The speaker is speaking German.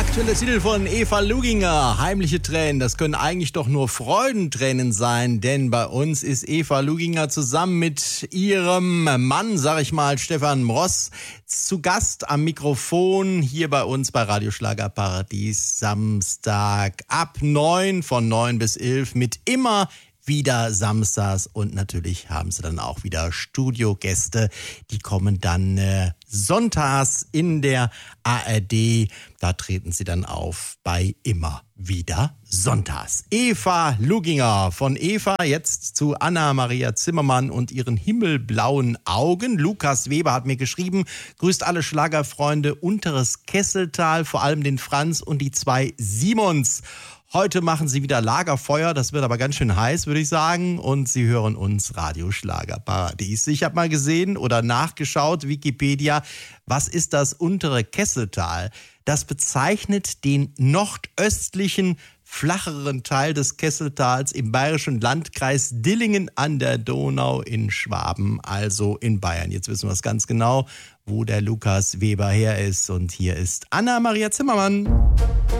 Aktuelle Titel von Eva Luginger. Heimliche Tränen, das können eigentlich doch nur Freudentränen sein, denn bei uns ist Eva Luginger zusammen mit ihrem Mann, sag ich mal, Stefan Mross, zu Gast am Mikrofon hier bei uns bei Radio Schlagerparadies Samstag ab 9, von 9 bis 11 mit immer wieder samstags, und natürlich haben sie dann auch wieder Studiogäste, die kommen dann sonntags in der ARD, da treten sie dann auf bei immer wieder sonntags. Eva Luginger, von Eva jetzt zu Anna-Maria Zimmermann und ihren himmelblauen Augen. Lukas Weber hat mir geschrieben, grüßt alle Schlagerfreunde Unteres Kesseltal, vor allem den Franz und die 2 Simons. Heute machen sie wieder Lagerfeuer, das wird aber ganz schön heiß, würde ich sagen. Und sie hören uns Radio Schlagerparadies. Ich habe mal gesehen oder nachgeschaut, Wikipedia, was ist das Untere Kesseltal? Das bezeichnet den nordöstlichen, flacheren Teil des Kesseltals im bayerischen Landkreis Dillingen an der Donau in Schwaben, also in Bayern. Jetzt wissen wir es ganz genau, wo der Lukas Weber her ist. Und hier ist Anna-Maria Zimmermann.